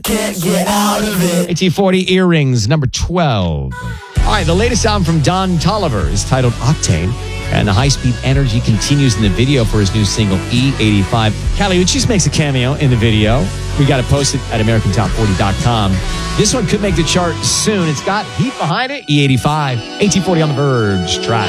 Can't get out of it. AT40 Earrings, number 12. All right, the latest album from Don Toliver is titled Octane, and the high-speed energy continues in the video for his new single, E85. Kali Uchis makes a cameo in the video. We got it posted at AmericanTop40.com. This one could make the chart soon. It's got heat behind it, E85. AT40 on the Verge. Try.